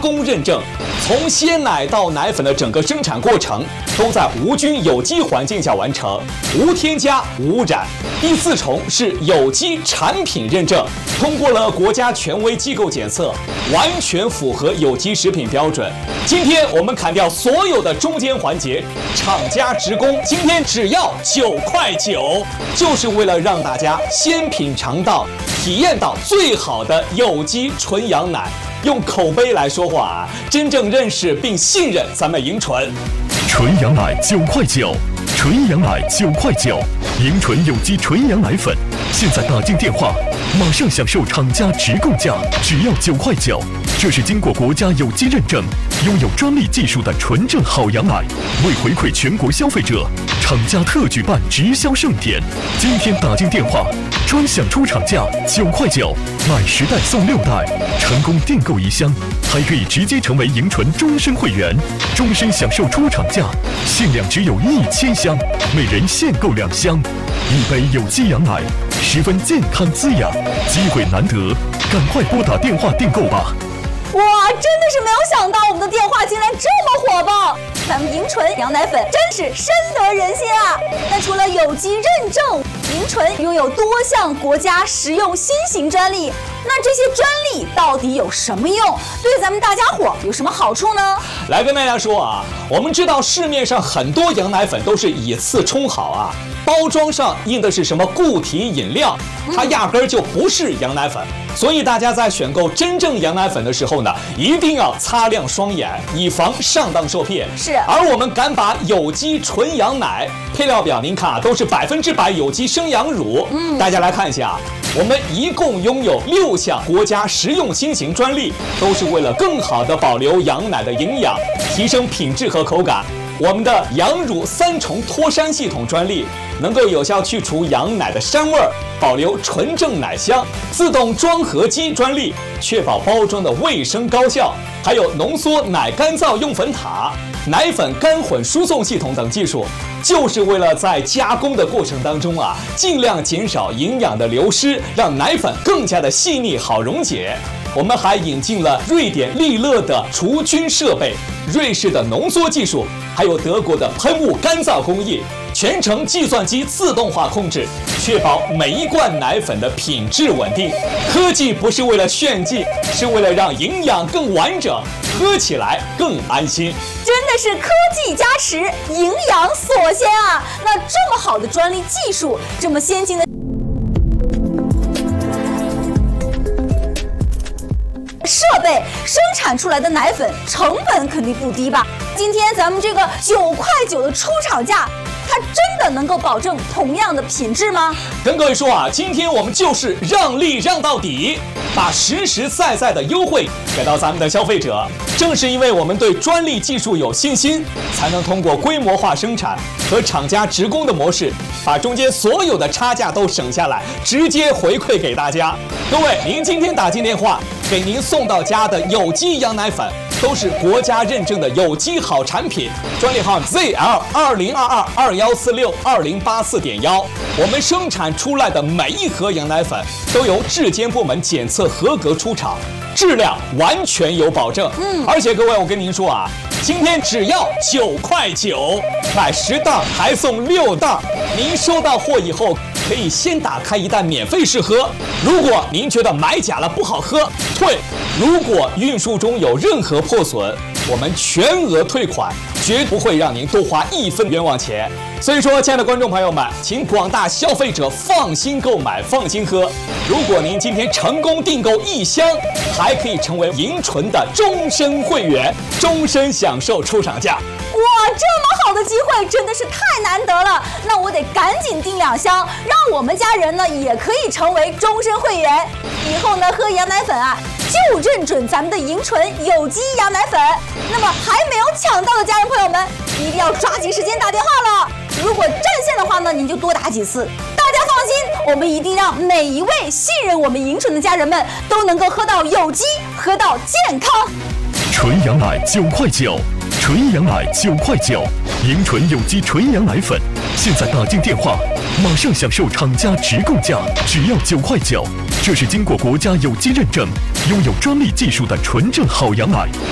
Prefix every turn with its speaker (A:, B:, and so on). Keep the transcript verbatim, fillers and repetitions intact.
A: 工认证，从鲜奶到奶粉的整个生产过程都在无菌有机环境下完成，无添加无污染。第四重是有机产品认证，通过了国家权威机构检测，完全符合有机食品标准。今天我们砍掉所有的中间环节，厂家直供，今天只要九块九，就是为了让大家先品尝到、体验到最好的有机纯羊奶。用口碑来说话啊，真正认识并信任咱们迎纯。
B: 纯羊奶九块九，纯羊奶九块九，迎纯有机纯羊奶粉，现在打进电话，马上享受厂家直供价，只要九块九。这是经过国家有机认证、拥有专利技术的纯正好羊奶。为回馈全国消费者，厂家特举办直销盛典，今天打进电话，专享出厂价九块九，买十袋送六袋，成功订购一箱，还可以直接成为迎纯终身会员，终身享受出厂价，限量只有一千箱，每人限购两箱，一杯有机羊奶，十分健康滋养，机会难得，赶快拨打电话订购吧。
C: 哇，真的是没有想到我们的电话竟然这么火爆！咱们迎纯羊奶粉真是深得人心啊！那除了有机认证，迎纯拥有多项国家食用新型专利。那这些专利到底有什么用？对咱们大家伙有什么好处呢？
A: 来跟大家说啊，我们知道市面上很多羊奶粉都是以次充好啊，包装上印的是什么固体饮料，它压根儿就不是羊奶粉。所以大家在选购真正羊奶粉的时候呢，一定要擦亮双眼，以防上当受骗。
C: 是。
A: 而我们敢把有机纯羊奶配料表，您看啊，都是百分之百有机生羊乳。嗯，大家来看一下，我们一共拥有六项国家食用新型专利，都是为了更好的保留羊奶的营养，提升品质和口感。我们的羊乳三重脱膻系统专利能够有效去除羊奶的膻味儿，保留纯正奶香。自动装盒机专利确保包装的卫生高效，还有浓缩奶干燥用粉塔、奶粉干混输送系统等技术，就是为了在加工的过程当中啊，尽量减少营养的流失，让奶粉更加的细腻好溶解。我们还引进了瑞典利乐的除菌设备、瑞士的浓缩技术，还有德国的喷雾干燥工艺，全程计算机自动化控制，确保每一罐奶粉的品质稳定。科技不是为了炫技，是为了让营养更完整，喝起来更安心。
C: 真的是科技加持，营养所先啊！那这么好的专利技术，这么先进的设备生产出来的奶粉成本肯定不低吧？今天咱们这个九块九的出厂价，它真的能够保证同样的品质吗？
A: 跟各位说啊，今天我们就是让利让到底，把实实在在的优惠给到咱们的消费者。正是因为我们对专利技术有信心，才能通过规模化生产和厂家直供的模式，把中间所有的差价都省下来，直接回馈给大家。各位，您今天打进电话，给您送到家的有机羊奶粉都是国家认证的有机好产品，专利号 Z L 二零二二二幺四六二零八四点幺。我们生产出来的每一盒羊奶粉都由质监部门检测合格出厂，质量完全有保证。嗯，而且各位，我跟您说啊，今天只要九块九，买十袋还送六袋。您收到货以后，可以先打开一袋免费试喝。如果您觉得买假了不好喝，退；如果运输中有任何破损，我们全额退款，绝不会让您多花一分冤枉钱。所以说，亲爱的观众朋友们，请广大消费者放心购买，放心喝。如果您今天成功订购一箱，还可以成为迎纯的终身会员，终身享受出厂价。
C: 哇，这么好的机会真的是太难得了！那我得赶紧订两箱，让我们家人呢也可以成为终身会员。以后呢喝羊奶粉啊，就认准咱们的迎纯有机羊奶粉。那么还没有抢到的家人朋友们，一定要抓紧时间打电话了。如果占线的话呢，您就多打几次。大家放心，我们一定让每一位信任我们迎纯的家人们都能够喝到有机，喝到健康。
B: 纯羊奶九块九，纯羊奶九块九，迎纯有机纯羊奶粉，现在打进电话，马上享受厂家直供价，只要九块九。这是经过国家有机认证、拥有专利技术的纯正好羊奶。